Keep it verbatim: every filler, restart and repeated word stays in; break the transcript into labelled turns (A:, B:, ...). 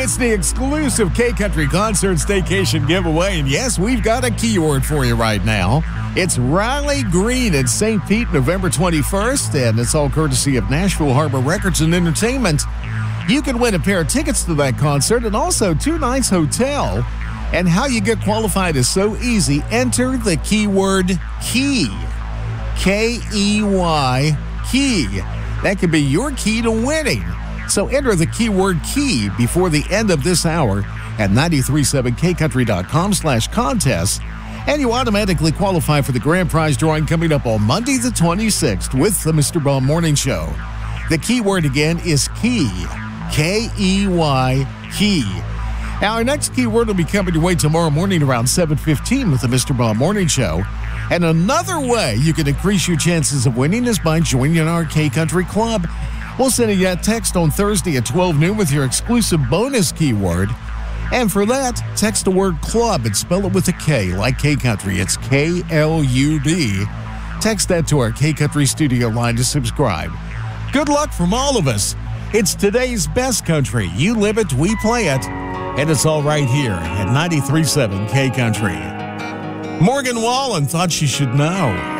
A: It's the exclusive K-Country Concert Staycation giveaway, and yes, we've got a keyword for you right now. It's Riley Green at Saint Pete, November twenty-first, and it's all courtesy of Nashville Harbor Records and Entertainment. You can win a pair of tickets to that concert and also two nights hotel. And how you get qualified is so easy. Enter the keyword KEY. K E Y, key. That could be your key to winning. So enter the keyword KEY before the end of this hour at nine three seven k country dot com slash contest, and you automatically qualify for the grand prize drawing coming up on Monday the twenty-sixth with the Mister Baum Morning Show. The keyword again is KEY. K E Y, key. Now, our next keyword will be coming your way tomorrow morning around seven fifteen with the Mister Baum Morning Show. And another way you can increase your chances of winning is by joining our K-Country Club. We'll send you a text on Thursday at twelve noon with your exclusive bonus keyword. And for that, text the word club and spell it with a K, like K-Country. It's K L U B. Text that to our K-Country studio line to subscribe. Good luck from all of us. It's today's best country. You live it, we play it. And it's all right here at ninety-three point seven K-Country. Morgan Wallen thought she should know.